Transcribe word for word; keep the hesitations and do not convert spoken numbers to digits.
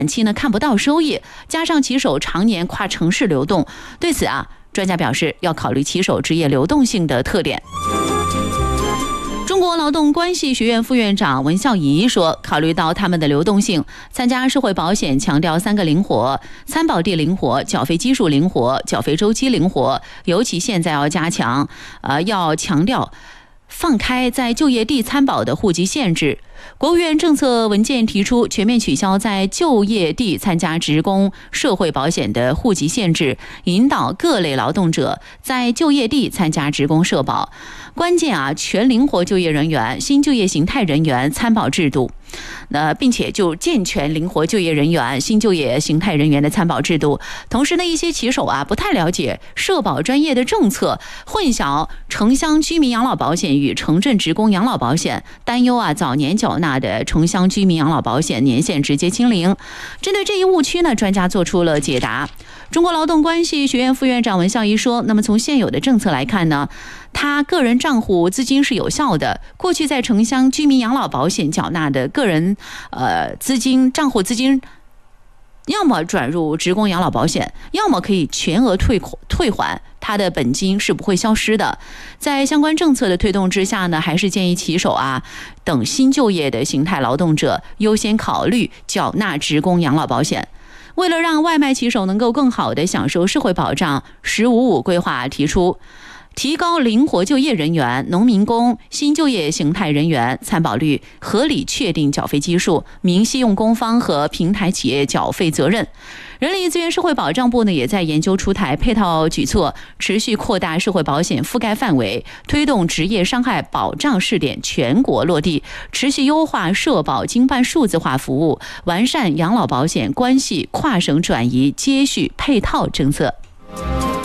期呢看不到收益，加上骑手常年跨城市流动，对此啊，专家表示要考虑骑手职业流动性的特点。中国劳动关系学院副院长文孝仪说，考虑到他们的流动性，参加社会保险强调三个灵活：参保地灵活、缴费基数灵活、缴费周期灵活。尤其现在要加强，呃，要强调放开在就业地参保的户籍限制。国务院政策文件提出，全面取消在就业地参加职工社会保险的户籍限制，引导各类劳动者在就业地参加职工社保。关键啊，全灵活就业人员、新就业形态人员参保制度，那并且就健全灵活就业人员、新就业形态人员的参保制度。同时呢，一些骑手啊不太了解社保专业的政策，混淆城乡居民养老保险与城镇职工养老保险，担忧啊早年缴纳的城乡居民养老保险年限直接清零。针对这一误区呢，专家做出了解答。中国劳动关系学院副院长文孝仪说，那么从现有的政策来看呢，他个人账户资金是有效的。过去在城乡居民养老保险缴纳的个人呃资金账户资金，要么转入职工养老保险，要么可以全额退退还，他的本金是不会消失的。在相关政策的推动之下呢，还是建议骑手啊等新就业的形态劳动者优先考虑缴纳职工养老保险。为了让外卖骑手能够更好地享受社会保障，十五五规划提出，提高灵活就业人员、农民工、新就业形态人员参保率，合理确定缴费基数，明细用工方和平台企业缴费责任。人力资源社会保障部呢，也在研究出台配套举措，持续扩大社会保险覆盖范围，推动职业伤害保障试点全国落地，持续优化社保经办数字化服务，完善养老保险关系跨省转移接续配套政策。